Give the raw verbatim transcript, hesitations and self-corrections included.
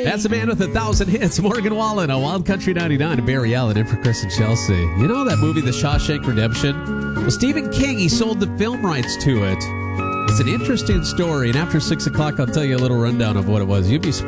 That's the man with a thousand hits, Morgan Wallen on Wild Country ninety-nine, and Barry Allen in for Chris and Chelsea. You know that movie, The Shawshank Redemption? Well, Stephen King, he sold the film rights to it. It's an interesting story, and after six o'clock, I'll tell you a little rundown of what it was. You'd be surprised.